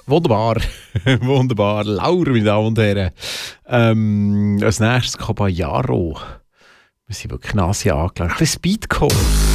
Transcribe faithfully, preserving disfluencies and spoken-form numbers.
wunderbar. Wunderbar. Laura, meine Damen und Herren. Ähm, als nächstes Caballero. Wir sind wirklich Nase angelangt. Ein bisschen Speedcore.